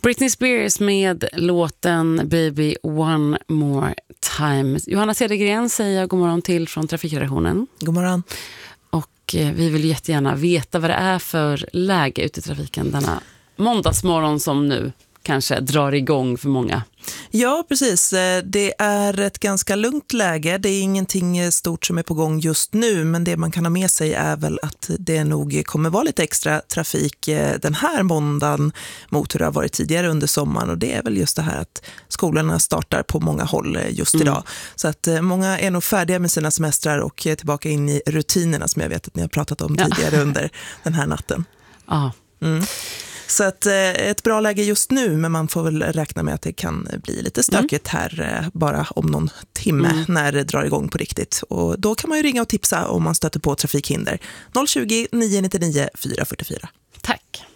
Britney Spears med låten Baby One More Time. Johanna Cedergren säger god morgon till från trafikredaktionen. God morgon. Och vi vill jättegärna veta vad det är för läge ute i trafiken denna måndagsmorgon som nu kanske drar igång för många. Ja, precis. Det är ett ganska lugnt läge. Det är ingenting stort som är på gång just nu, men det man kan ha med sig är väl att det nog kommer vara lite extra trafik den här måndagen mot hur det har varit tidigare under sommaren, och det är väl just det här att skolorna startar på många håll just idag. Så att många är nog färdiga med sina semestrar och tillbaka in i rutinerna som jag vet att ni har pratat om tidigare under den här natten. Ja. Så att ett bra läge just nu, men man får väl räkna med att det kan bli lite stökigt här bara om någon timme när det drar igång på riktigt. Och då kan man ju ringa och tipsa om man stöter på trafikhinder. 020 999 444. Tack.